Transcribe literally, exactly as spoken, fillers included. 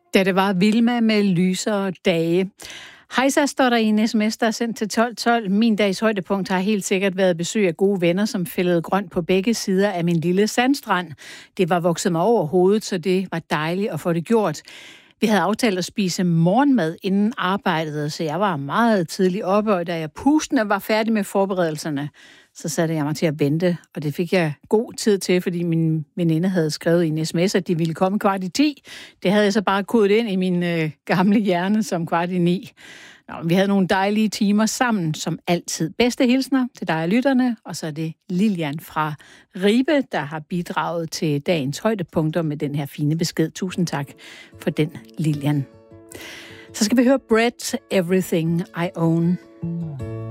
Da det var Vilma med lysere dage. Hejsa står der i en sms, der er sendt til tolv tolv. Min dags højdepunkt har helt sikkert været besøg af gode venner, som fældede grønt på begge sider af min lille sandstrand. Det var vokset mig over hovedet, så det var dejligt at få det gjort. Vi havde aftalt at spise morgenmad inden arbejdet, så jeg var meget tidligt oppe, og da jeg pustende var færdig med forberedelserne, så satte jeg mig til at vente, og det fik jeg god tid til, fordi min veninde havde skrevet i en sms, at de ville komme kvart i ti. Det havde jeg så bare kodet ind i min øh, gamle hjerne som kvart i ni. Nå, vi havde nogle dejlige timer sammen, som altid. Bedste hilsner til dig og lytterne, og så er det Lilian fra Ribe, der har bidraget til dagens højdepunkter med den her fine besked. Tusind tak for den, Lilian. Så skal vi høre Brett, Everything I Own.